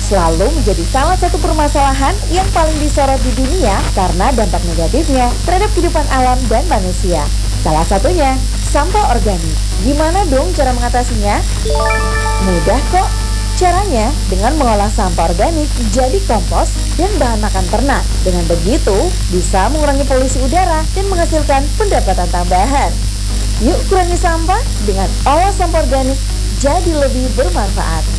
selalu menjadi salah satu permasalahan yang paling disorot di dunia karena dampak negatifnya terhadap kehidupan alam dan manusia. Salah satunya, sampah organik. Gimana dong cara mengatasinya? Mudah kok. Caranya dengan mengolah sampah organik jadi kompos dan bahan makan ternak. Dengan begitu, bisa mengurangi polusi udara dan menghasilkan pendapatan tambahan. Yuk kurangi sampah dengan olah sampah organik jadi lebih bermanfaat.